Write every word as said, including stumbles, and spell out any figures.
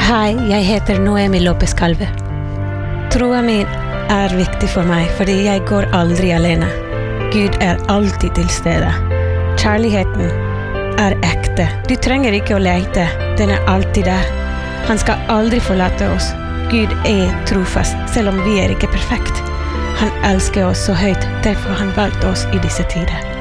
Hei, jeg heter Noemi Lopez Calve. Troen min er viktig for meg, fordi jeg går aldri alene. Gud er alltid til stede. Kjærligheten er ekte. Du trenger ikke å lete, den er alltid der. Han skal aldri forlate oss. Gud er trofast, selv om vi er ikke perfekt. Han elsker oss så høyt, derfor han valgte oss i disse tider.